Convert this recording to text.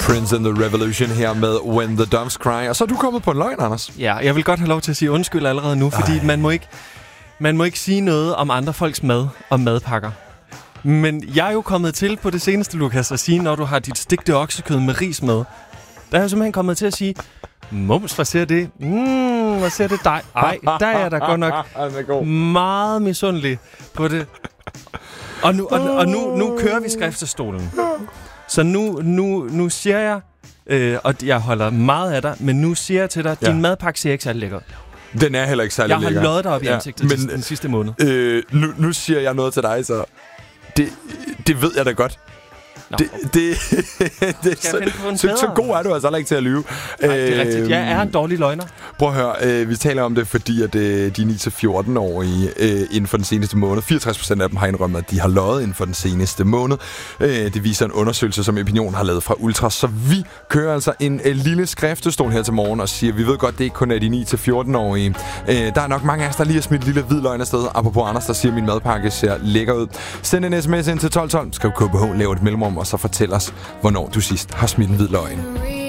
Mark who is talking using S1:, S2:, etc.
S1: Prince and the Revolution her med When the Doves Cry. Og så er du kommet på en løgn, Anders.
S2: Ja, jeg vil godt have lov til at sige undskyld allerede nu, fordi man må ikke sige noget om andre folks mad og madpakker. Men jeg er jo kommet til på det seneste, Lukas, at sige, når du har dit stegte oksekød med ris med. Der er jeg simpelthen kommet til at sige, mums, hvad ser det? Hvad ser det dig? Ej, der er jeg da godt nok meget misundelig på det. Og nu kører vi skriftestolen. Så nu siger jeg, og jeg holder meget af dig, men nu siger jeg til dig, din madpakke ser ikke særlig lækker.
S1: Den er heller ikke særlig lækker.
S2: Jeg har løjet dig op i ansigtet den sidste måned.
S1: Nu siger jeg noget til dig, så det ved jeg da godt. Så god er du altså heller ikke til at lyve.
S2: Nej, det er rigtigt. Jeg er en dårlig løgner.
S1: Prøv at høre, vi taler om det, fordi at de 9-14-årige inden for den seneste måned, 64% af dem har indrømmet, at de har løjet inden for den seneste måned. Det viser en undersøgelse, som Opinion har lavet fra Ultras. Så vi kører altså en lille skriftestol her til morgen og siger, vi ved godt, det ikke kun er de 9-14-årige. Der er nok mange af os, der lige har smidt en lille hvid løgn afsted. Apropos Anders, der siger, at min madpakke ser lækker ud. Send en sms ind til 1212, skriv KBH, lav et mellemrum, og så fortæl os, hvornår du sidst har smidt en hvid løgn.